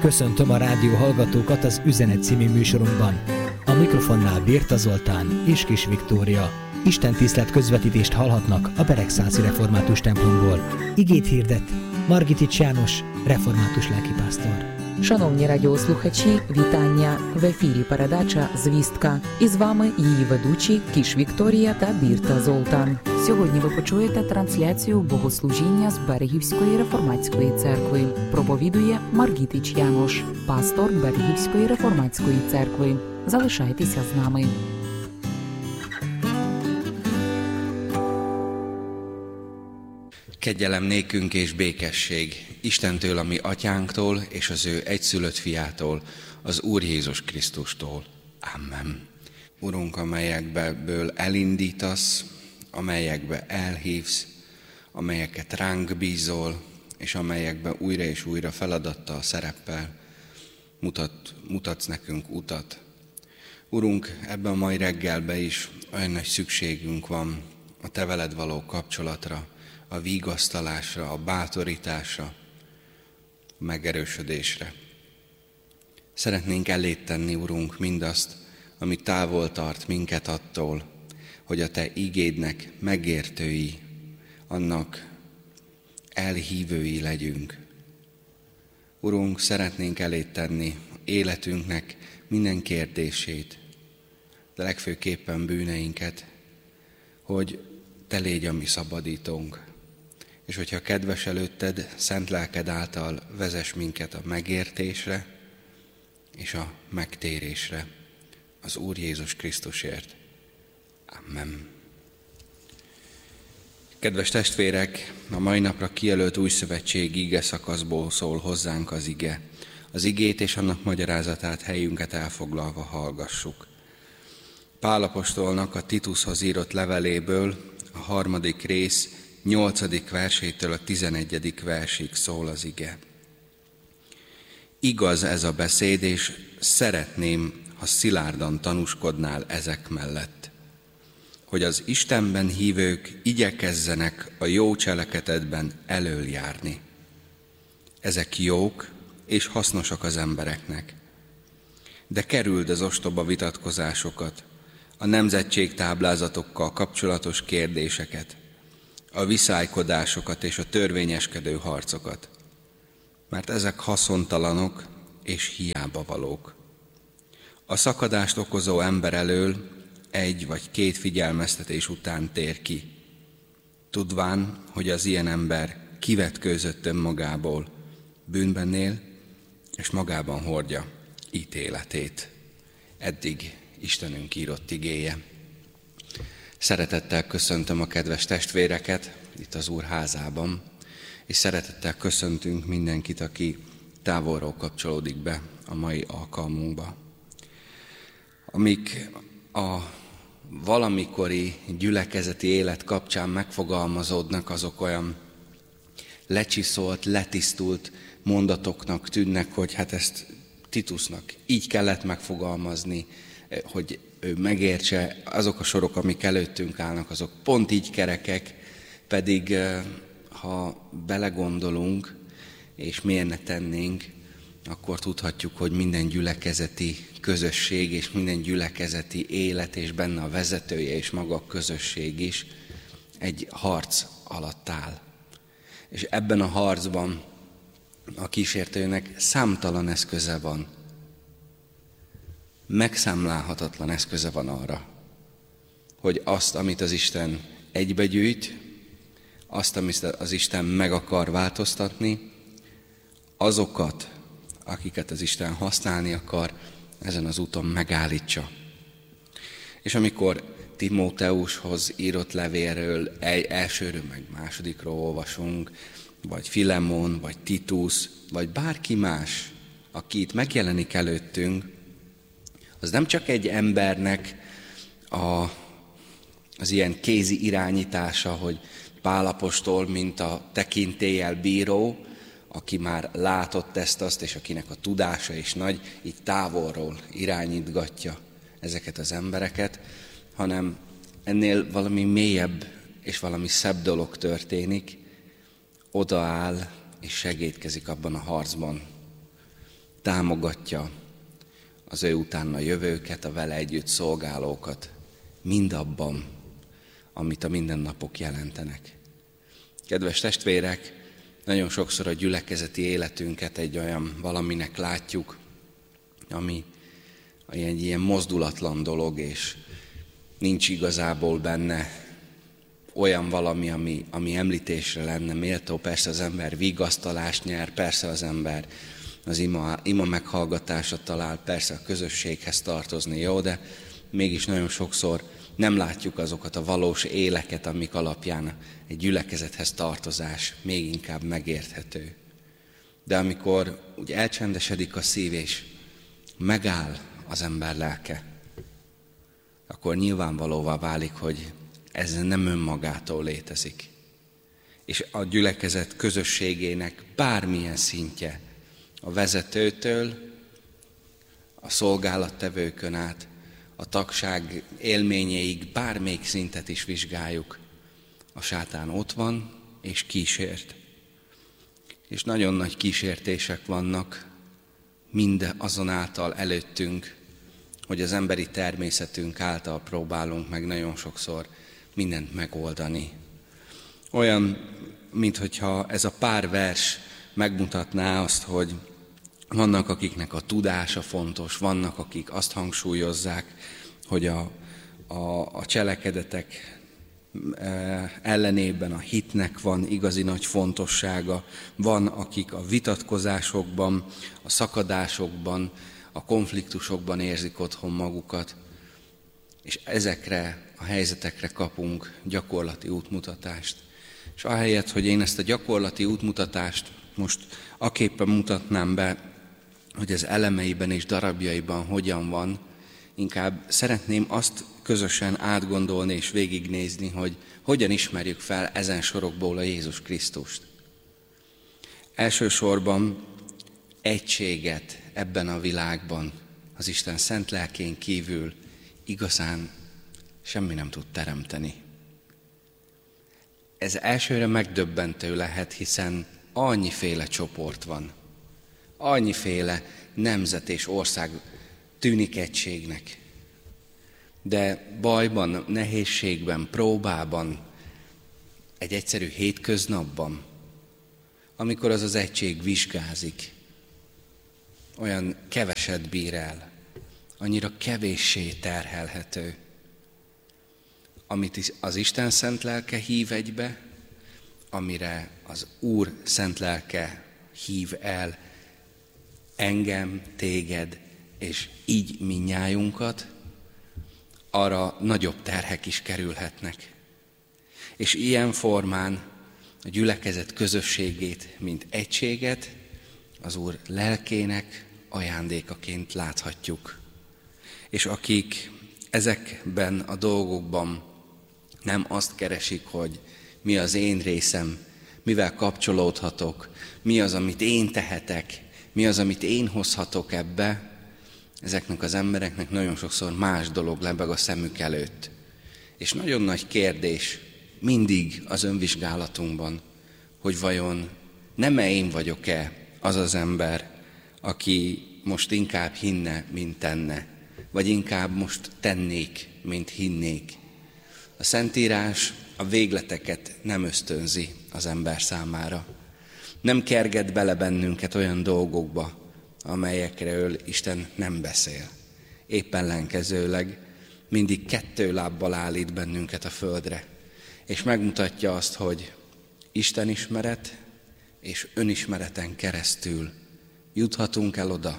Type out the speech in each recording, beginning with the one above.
Köszöntöm a rádió hallgatókat az Üzenet című műsorunkban. A mikrofonnál Bérta Zoltán és Kis Viktória. Istentisztelet közvetítést hallhatnak a Beregszászi Református templomból. Igét hirdet Margitics János, református lelkipásztor. Шановні радіослухачі, вітання! В ефірі передача «Звістка». І з вами її ведучі Кіш Вікторія та Бірта Золтан. Сьогодні ви почуєте трансляцію богослужіння з Берегівської реформатської церкви. Проповідує Маргітич János, пастор Берегівської реформатської церкви. Залишайтеся з нами. Kegyelem nékünk és békesség Istentől, a mi atyánktól, és az ő egyszülött fiától, az Úr Jézus Krisztustól. Amen. Urunk, amelyekből elindítasz, amelyekbe elhívsz, amelyeket ránk bízol, és amelyekbe újra és újra feladattal, szereppel mutatsz nekünk utat. Urunk, ebben a mai reggelben is olyan nagy szükségünk van a Te veled való kapcsolatra, a vigasztalásra, a bátorításra, a megerősödésre. Szeretnénk eléd tenni, Urunk, mindazt, ami távol tart minket attól, hogy a Te igédnek megértői, annak elhívői legyünk. Urunk, szeretnénk eléd tenni életünknek minden kérdését, de legfőképpen bűneinket, hogy Te légy a mi szabadítónk. És hogyha kedves előtted, szent lelked által vezess minket a megértésre és a megtérésre az Úr Jézus Krisztusért. Amen. Kedves testvérek, a mai napra kijelölt új szövetségi ige szakaszból szól hozzánk az ige. Az igét és annak magyarázatát helyünket elfoglalva hallgassuk. Pál apostolnak a Titushoz írott leveléből a 3. rész 8. versétől a 11. versig szól az ige. Igaz ez a beszéd, és szeretném, ha szilárdan tanúskodnál ezek mellett, hogy az Istenben hívők igyekezzenek a jó cselekedetben elöljárni. Ezek jók és hasznosak az embereknek. De kerüld az ostoba vitatkozásokat, a nemzetségtáblázatokkal kapcsolatos kérdéseket, a viszálykodásokat és a törvényeskedő harcokat, mert ezek haszontalanok és hiába valók. A szakadást okozó ember elől 1 vagy 2 figyelmeztetés után tér ki, tudván, hogy az ilyen ember kivetkőzött önmagából, bűnben él, és magában hordja ítéletét. Eddig Istenünk írott igéje. Szeretettel köszöntöm a kedves testvéreket itt az Úr házában, és szeretettel köszöntünk mindenkit, aki távolról kapcsolódik be a mai alkalmunkba. Amik a valamikori gyülekezeti élet kapcsán megfogalmazódnak, azok olyan lecsiszolt, letisztult mondatoknak tűnnek, hogy hát ezt Titusnak így kellett megfogalmazni, hogy ő megértse, azok a sorok, amik előttünk állnak, azok pont így kerekek, pedig ha belegondolunk, és mérne tennénk, akkor tudhatjuk, hogy minden gyülekezeti közösség, és minden gyülekezeti élet, és benne a vezetője, és maga a közösség is egy harc alatt áll. És ebben a harcban a kísértőnek számtalan eszköze van. Megszámlálhatatlan eszköze van arra, hogy azt, amit az Isten egybegyűjt, azt, amit az Isten meg akar változtatni, azokat, akiket az Isten használni akar, ezen az úton megállítsa. És amikor Timóteushoz írott levélről, elsőről meg másodikról olvasunk, vagy Filemon, vagy Titus, vagy bárki más, aki itt megjelenik előttünk, az nem csak egy embernek az ilyen kézi irányítása, hogy Pál apostol, mint a tekintéllyel bíró, aki már látott ezt-azt, és akinek a tudása is nagy, így távolról irányítgatja ezeket az embereket, hanem ennél valami mélyebb és valami szebb dolog történik, odaáll és segítkezik abban a harcban támogatja az ő utána jövőket, a vele együtt szolgálókat, mindabban, amit a mindennapok jelentenek. Kedves testvérek, nagyon sokszor a gyülekezeti életünket egy olyan valaminek látjuk, ami egy ilyen mozdulatlan dolog, és nincs igazából benne olyan valami, ami említésre lenne méltó. Persze az ember vigasztalást nyer, persze az ember az ima meghallgatása talál, persze a közösséghez tartozni jó, de mégis nagyon sokszor nem látjuk azokat a valós éleket, amik alapján egy gyülekezethez tartozás még inkább megérthető. De amikor úgy elcsendesedik a szív és megáll az ember lelke, akkor nyilvánvalóvá válik, hogy ez nem önmagától létezik. És a gyülekezet közösségének bármilyen szintje, a vezetőtől, a szolgálattevőkön át, a tagság élményeig, bármelyik szintet is vizsgáljuk, a sátán ott van és kísért. És nagyon nagy kísértések vannak mind azonáltal előttünk, hogy az emberi természetünk által próbálunk meg nagyon sokszor mindent megoldani. Olyan, minthogyha ez a pár vers megmutatná azt, hogy vannak, akiknek a tudása fontos, vannak, akik azt hangsúlyozzák, hogy a cselekedetek ellenében a hitnek van igazi nagy fontossága, van, akik a vitatkozásokban, a szakadásokban, a konfliktusokban érzik otthon magukat, és ezekre a helyzetekre kapunk gyakorlati útmutatást. És ahelyett, hogy én ezt a gyakorlati útmutatást most aképpen mutatnám be, hogy ez elemeiben és darabjaiban hogyan van, inkább szeretném azt közösen átgondolni és végignézni, hogy hogyan ismerjük fel ezen sorokból a Jézus Krisztust. Elsősorban egységet ebben a világban az Isten szent lelkén kívül igazán semmi nem tud teremteni. Ez elsőre megdöbbentő lehet, hiszen annyiféle csoport van, annyiféle nemzet és ország tűnik egységnek. De bajban, nehézségben, próbában, egy egyszerű hétköznapban, amikor az egység vizsgázik, olyan keveset bír el, annyira kevéssé terhelhető, amit az Isten szent lelke hív egybe, amire az Úr szent lelke hív el engem, téged, és így mindnyájunkat, arra nagyobb terhek is kerülhetnek. És ilyen formán a gyülekezet közösségét, mint egységet az Úr lelkének ajándékaként láthatjuk. És akik ezekben a dolgokban nem azt keresik, hogy mi az én részem, mivel kapcsolódhatok, mi az, amit én tehetek, mi az, amit én hozhatok ebbe, ezeknek az embereknek nagyon sokszor más dolog lebeg a szemük előtt. És nagyon nagy kérdés mindig az önvizsgálatunkban, hogy vajon nem-e én vagyok-e az az ember, aki most inkább hinne, mint tenne, vagy inkább most tennék, mint hinnék. A Szentírás a végleteket nem ösztönzi az ember számára. Nem kerget bele bennünket olyan dolgokba, amelyekről Isten nem beszél. Épp ellenkezőleg mindig 2 lábbal állít bennünket a földre, és megmutatja azt, hogy Isten ismeret és önismereten keresztül juthatunk el oda,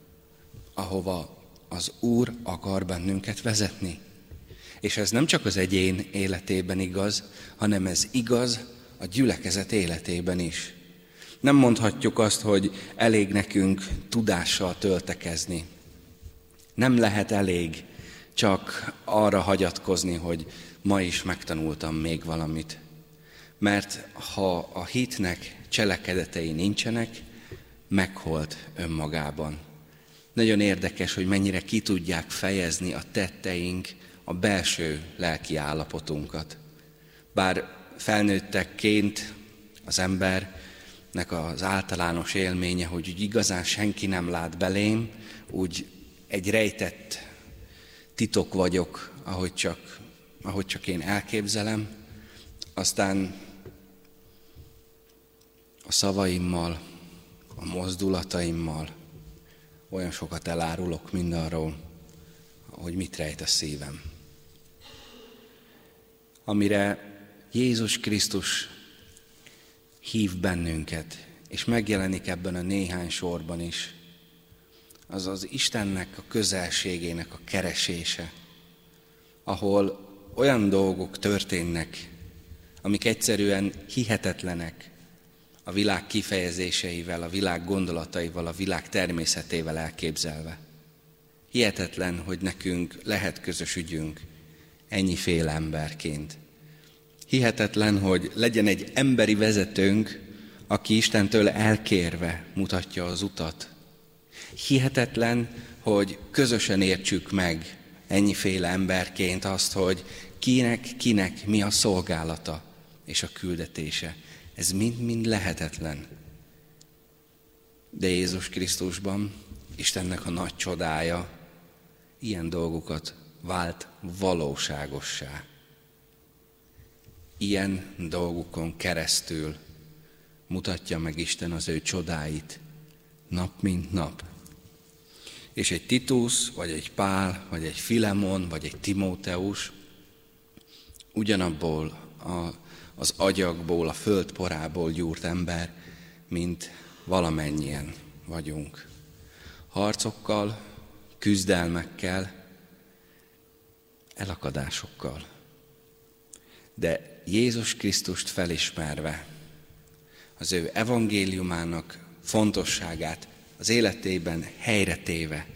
ahova az Úr akar bennünket vezetni. És ez nem csak az egyén életében igaz, hanem ez igaz a gyülekezet életében is. Nem mondhatjuk azt, hogy elég nekünk tudással töltekezni. Nem lehet elég csak arra hagyatkozni, hogy ma is megtanultam még valamit. Mert ha a hitnek cselekedetei nincsenek, meghalt önmagában. Nagyon érdekes, hogy mennyire ki tudják fejezni a tetteink a belső lelki állapotunkat. Bár felnőttekként az ember az általános élménye, hogy úgy igazán senki nem lát belém, úgy egy rejtett titok vagyok, ahogy csak én elképzelem, aztán a szavaimmal, a mozdulataimmal olyan sokat elárulok mindarról, hogy mit rejt a szívem. Amire Jézus Krisztus hív bennünket, és megjelenik ebben a néhány sorban is, az az Istennek a közelségének a keresése, ahol olyan dolgok történnek, amik egyszerűen hihetetlenek a világ kifejezéseivel, a világ gondolataival, a világ természetével elképzelve. Hihetetlen, hogy nekünk lehet közös ügyünk ennyiféle emberként. Hihetetlen, hogy legyen egy emberi vezetőnk, aki Istentől elkérve mutatja az utat. Hihetetlen, hogy közösen értsük meg ennyiféle emberként azt, hogy kinek mi a szolgálata és a küldetése. Ez mind lehetetlen. De Jézus Krisztusban, Istennek a nagy csodája, ilyen dolgokat vált valóságossá. Ilyen dolgokon keresztül mutatja meg Isten az ő csodáit nap mint nap. És egy Titus, vagy egy Pál, vagy egy Filemon, vagy egy Timóteus ugyanabból az agyagból, a földporából gyúrt ember, mint valamennyien vagyunk. Harcokkal, küzdelmekkel, elakadásokkal. De Jézus Krisztust felismerve, az ő evangéliumának fontosságát az életében helyre téve,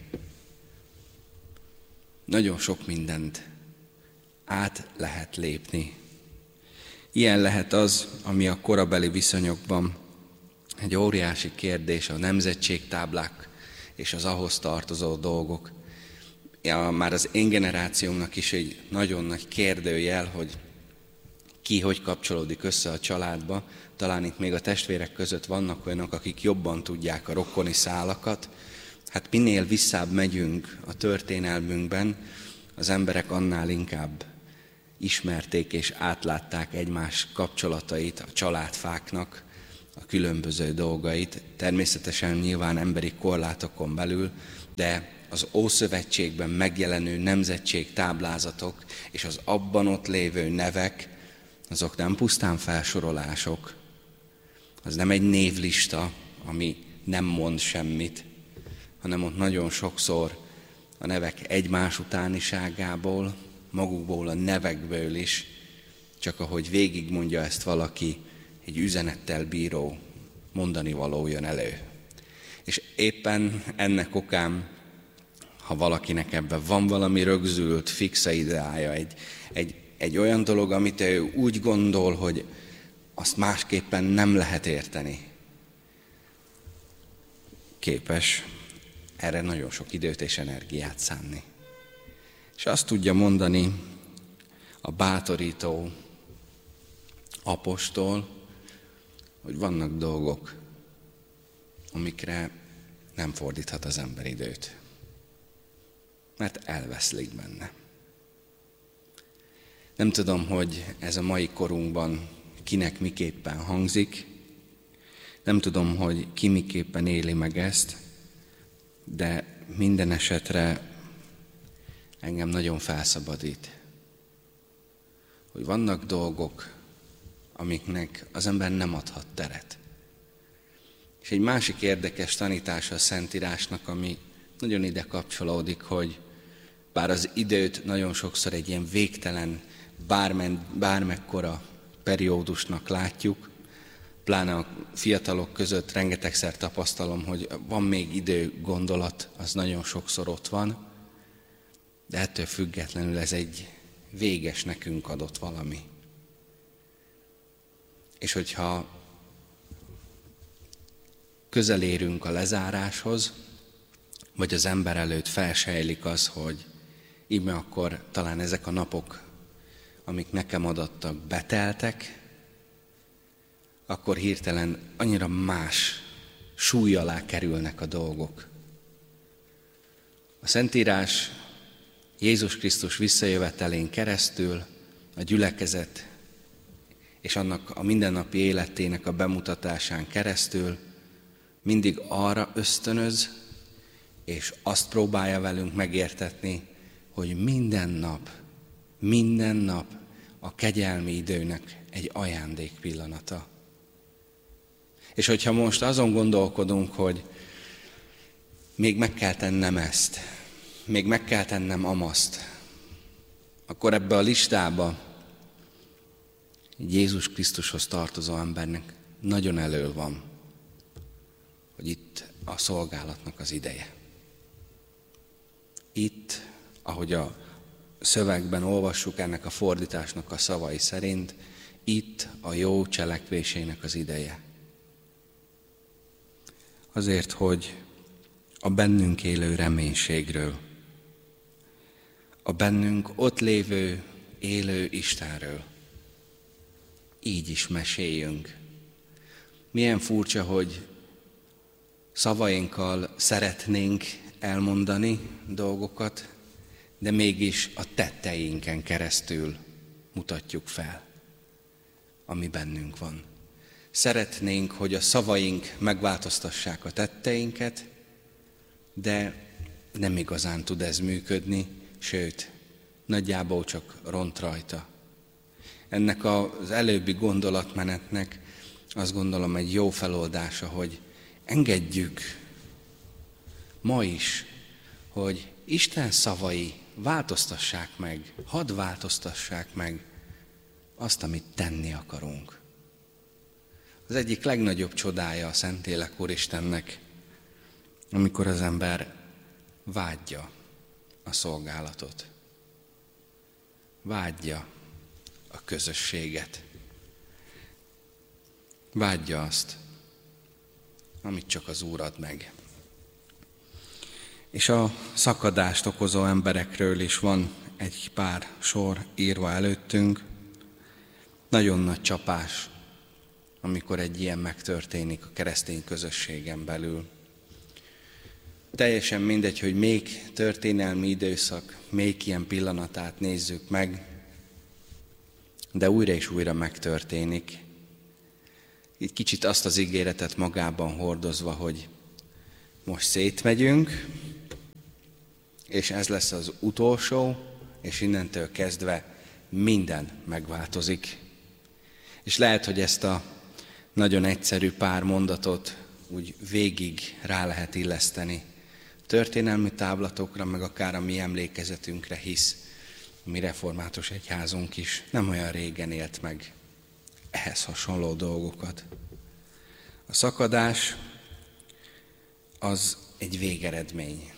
nagyon sok mindent át lehet lépni. Ilyen lehet az, ami a korabeli viszonyokban egy óriási kérdés, a nemzetségtáblák és az ahhoz tartozó dolgok. Már az én generációmnak is egy nagyon nagy kérdőjel, hogy ki hogy kapcsolódik össze a családba. Talán itt még a testvérek között vannak olyanok, akik jobban tudják a rokoni szálakat. Hát minél visszább megyünk a történelmünkben, az emberek annál inkább ismerték és átlátták egymás kapcsolatait, a családfáknak, a különböző dolgait, természetesen nyilván emberi korlátokon belül, de az Ószövetségben megjelenő nemzetségtáblázatok és az abban ott lévő nevek, azok nem pusztán felsorolások, az nem egy névlista, ami nem mond semmit, hanem ott nagyon sokszor a nevek egymás utániságából, magukból a nevekből is, csak ahogy végigmondja ezt valaki, egy üzenettel bíró mondani való jön elő. És éppen ennek okán, ha valakinek ebben van valami rögzült, fixa ideája, egy olyan dolog, amit ő úgy gondol, hogy azt másképpen nem lehet érteni, képes erre nagyon sok időt és energiát szánni. És azt tudja mondani a bátorító apostol, hogy vannak dolgok, amikre nem fordíthat az ember időt, mert elveszlik benne. Nem tudom, hogy ez a mai korunkban kinek miképpen hangzik, nem tudom, hogy ki miképpen éli meg ezt, de minden esetre engem nagyon felszabadít, hogy vannak dolgok, amiknek az ember nem adhat teret. És egy másik érdekes tanítása a Szentírásnak, ami nagyon ide kapcsolódik, hogy bár az időt nagyon sokszor egy ilyen végtelen, bármekkora periódusnak látjuk, pláne a fiatalok között rengetegszer tapasztalom, hogy van még idő gondolat, az nagyon sokszor ott van, de ettől függetlenül ez egy véges nekünk adott valami. És hogyha közel érünk a lezáráshoz, vagy az ember előtt felsejlik az, hogy íme akkor talán ezek a napok, amik nekem adattak, beteltek, akkor hirtelen annyira más súly alá kerülnek a dolgok. A Szentírás Jézus Krisztus visszajövetelén keresztül a gyülekezet és annak a mindennapi életének a bemutatásán keresztül mindig arra ösztönöz, és azt próbálja velünk megértetni, hogy minden nap a kegyelmi időnek egy ajándék pillanata. És hogyha most azon gondolkodunk, hogy még meg kell tennem ezt, még meg kell tennem amazt, akkor ebbe a listába egy Jézus Krisztushoz tartozó embernek nagyon elől van, hogy itt a szolgálatnak az ideje. Itt, ahogy a szövegben olvassuk ennek a fordításnak a szavai szerint, itt a jó cselekvésének az ideje. Azért, hogy a bennünk élő reménységről, a bennünk ott lévő, élő Istenről így is meséljünk. Milyen furcsa, hogy szavainkkal szeretnénk elmondani dolgokat, de mégis a tetteinken keresztül mutatjuk fel, ami bennünk van. Szeretnénk, hogy a szavaink megváltoztassák a tetteinket, de nem igazán tud ez működni, sőt, nagyjából csak ront rajta. Ennek az előbbi gondolatmenetnek azt gondolom egy jó feloldása, hogy engedjük ma is, hogy Isten szavai változtassák meg, hadd változtassák meg azt, amit tenni akarunk. Az egyik legnagyobb csodája a Szentlélek Úristennek, amikor az ember vágyja a szolgálatot, vágyja a közösséget, vágyja azt, amit csak az Úr ad meg. És a szakadást okozó emberekről is van egy pár sor írva előttünk. Nagyon nagy csapás, amikor egy ilyen megtörténik a keresztény közösségen belül. Teljesen mindegy, hogy még történelmi időszak, még ilyen pillanatát nézzük meg, de újra és újra megtörténik. Így kicsit azt az ígéretet magában hordozva, hogy most szétmegyünk, és ez lesz az utolsó, és innentől kezdve minden megváltozik. És lehet, hogy ezt a nagyon egyszerű pár mondatot úgy végig rá lehet illeszteni történelmi táblatokra, meg akár a mi emlékezetünkre, hisz a mi református egyházunk is nem olyan régen élt meg ehhez hasonló dolgokat. A szakadás az egy végeredmény.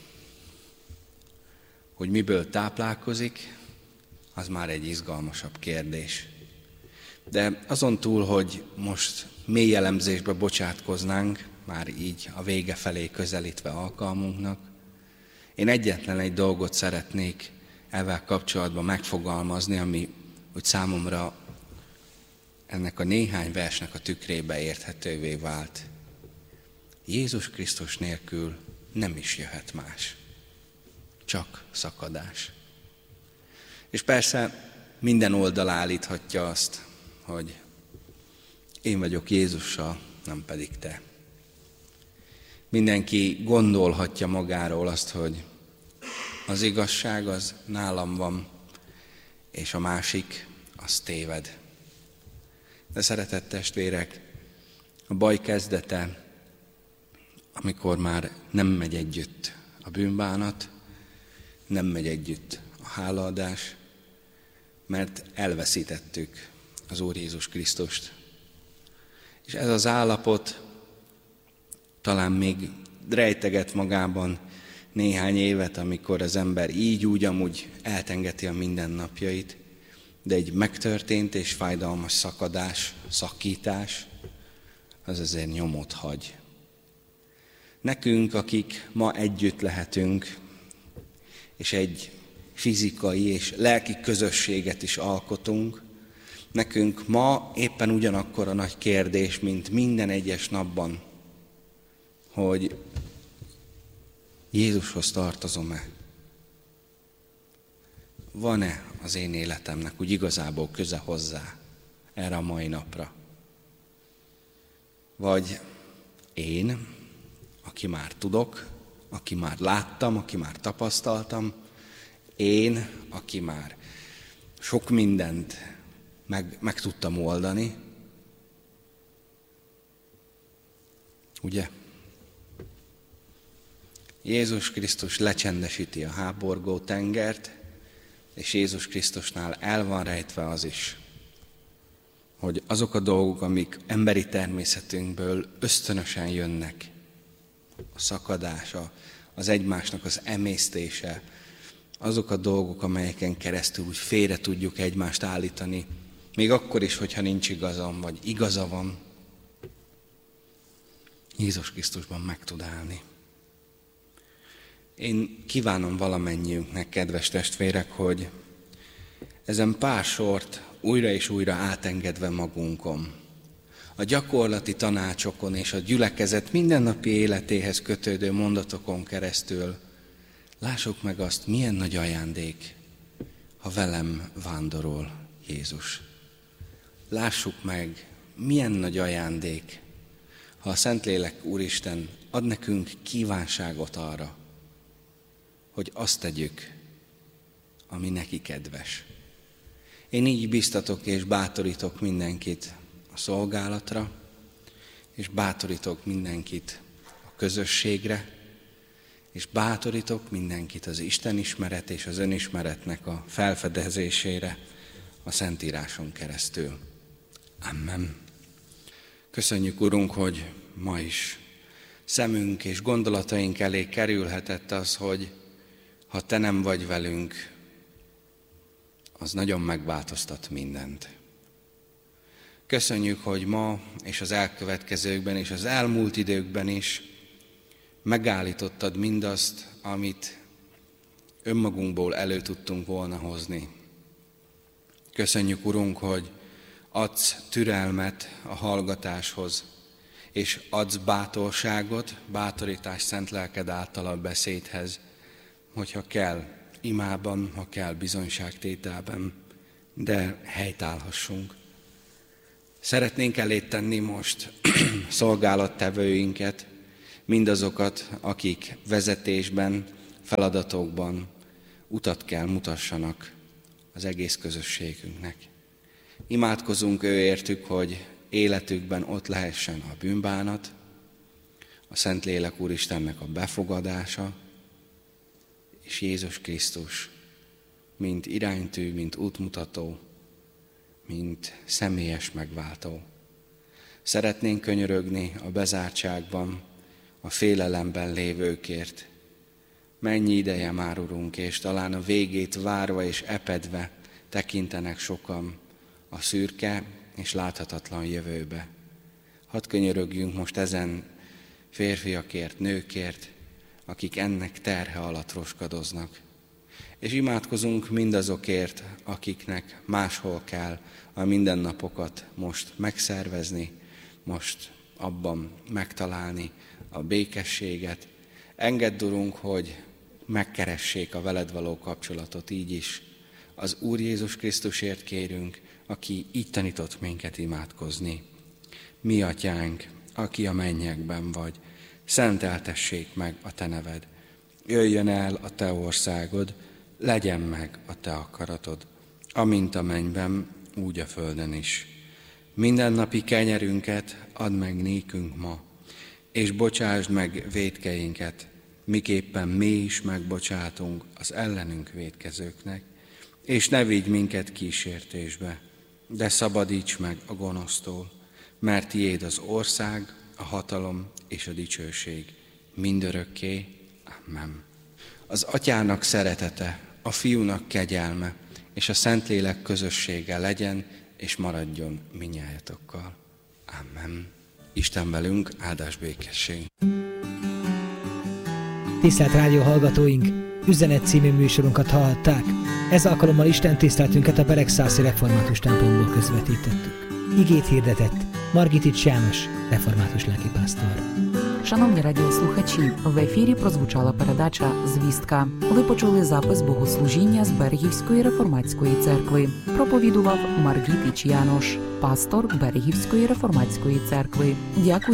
Hogy miből táplálkozik, az már egy izgalmasabb kérdés. De azon túl, hogy most mély elemzésbe bocsátkoznánk, már így a vége felé közelítve alkalmunknak, én egyetlen egy dolgot szeretnék ezzel kapcsolatban megfogalmazni, ami úgy számomra ennek a néhány versnek a tükrébe érthetővé vált. Jézus Krisztus nélkül nem is jöhet más, csak szakadás. És persze minden oldal állíthatja azt, hogy én vagyok Jézussal, nem pedig te. Mindenki gondolhatja magáról azt, hogy az igazság az nálam van, és a másik az téved. De szeretett testvérek, a baj kezdete, amikor már nem megy együtt a bűnbánat, nem megy együtt a hálaadás, mert elveszítettük az Úr Jézus Krisztust. És ez az állapot talán még rejteget magában néhány évet, amikor az ember így úgy amúgy eltengeti a mindennapjait, de egy megtörtént és fájdalmas szakadás, szakítás, az azért nyomot hagy. Nekünk, akik ma együtt lehetünk, és egy fizikai és lelki közösséget is alkotunk, Nekünk ma éppen ugyanakkor a nagy kérdés, mint minden egyes napban, hogy Jézushoz tartozom-e? Van-e az én életemnek úgy igazából köze hozzá erre a mai napra? Vagy én, aki már tudok, aki már láttam, aki már tapasztaltam, én, aki már sok mindent meg tudtam oldani, ugye? Jézus Krisztus lecsendesíti a háborgó tengert, és Jézus Krisztusnál el van rejtve az is, hogy azok a dolgok, amik emberi természetünkből ösztönösen jönnek, a szakadása, az egymásnak az emésztése, azok a dolgok, amelyeken keresztül úgy félre tudjuk egymást állítani, még akkor is, hogyha nincs igazam, vagy igaza van, Jézus Krisztusban meg tud állni. Én kívánom valamennyiünknek, kedves testvérek, hogy ezen pár sort újra és újra átengedve magunkon, a gyakorlati tanácsokon és a gyülekezet mindennapi életéhez kötődő mondatokon keresztül lássuk meg azt, milyen nagy ajándék, ha velem vándorol Jézus. Lássuk meg, milyen nagy ajándék, ha a Szentlélek Úristen ad nekünk kívánságot arra, hogy azt tegyük, ami neki kedves. Én így biztatok és bátorítok mindenkit a szolgálatra, és bátorítok mindenkit a közösségre, és bátorítok mindenkit az Istenismeret és az önismeretnek a felfedezésére a Szentíráson keresztül. Amen. Köszönjük, Urunk, hogy ma is szemünk és gondolataink elé kerülhetett az, hogy ha Te nem vagy velünk, az nagyon megváltoztat mindent. Köszönjük, hogy ma és az elkövetkezőkben és az elmúlt időkben is megállítottad mindazt, amit önmagunkból elő tudtunk volna hozni. Köszönjük, Urunk, hogy adsz türelmet a hallgatáshoz, és adsz bátorságot, bátorítást szent lelked által a beszédhez, hogyha kell imában, ha kell bizonyságtételben, de helytállhassunk. Szeretnénk elét tenni most szolgálattevőinket, mindazokat, akik vezetésben, feladatokban utat kell mutassanak az egész közösségünknek. Imádkozunk őértük, hogy életükben ott lehessen a bűnbánat, a Szentlélek Úristennek a befogadása, és Jézus Krisztus, mint iránytű, mint útmutató, mint személyes megváltó. Szeretnénk könyörögni a bezártságban, a félelemben lévőkért. Mennyi ideje már, Urunk, és talán a végét várva és epedve tekintenek sokan a szürke és láthatatlan jövőbe. Hadd könyörögjünk most ezen férfiakért, nőkért, akik ennek terhe alatt roskadoznak. És imádkozunk mindazokért, akiknek máshol kell a mindennapokat most megszervezni, most abban megtalálni a békességet. Engedd, Urunk, hogy megkeressék a veled való kapcsolatot így is. Az Úr Jézus Krisztusért kérünk, aki így tanított minket imádkozni. Mi Atyánk, aki a mennyekben vagy, szenteltessék meg a Te neved. Jöjjön el a Te országod, legyen meg a Te akaratod, amint a mennyben, úgy a földön is. Mindennapi kenyerünket add meg nékünk ma, és bocsásd meg vétkeinket, miképpen mi is megbocsátunk az ellenünk vétkezőknek, és ne vigy minket kísértésbe, de szabadíts meg a gonosztól, mert tiéd az ország, a hatalom és a dicsőség mindörökké. Amen. Az Atyának szeretete, a Fiúnak kegyelme és a Szentlélek közössége legyen és maradjon mindnyájatokkal. Amen. Isten velünk, áldás békesség. Tisztelt rádió hallgatóink! Üzenet című műsorunkat hallhatták. Ez alkalommal Isten tiszteletünket a Beregszászi Református templomból közvetítettük. Igét hirdetett Margitics János, református lelkipásztor. Шановні радіослухачі, в ефірі прозвучала передача «Звістка». Ви почули запис богослужіння з Берегівської реформатської церкви. Проповідував Маргітич Янош, пастор Берегівської реформатської церкви. Дякую.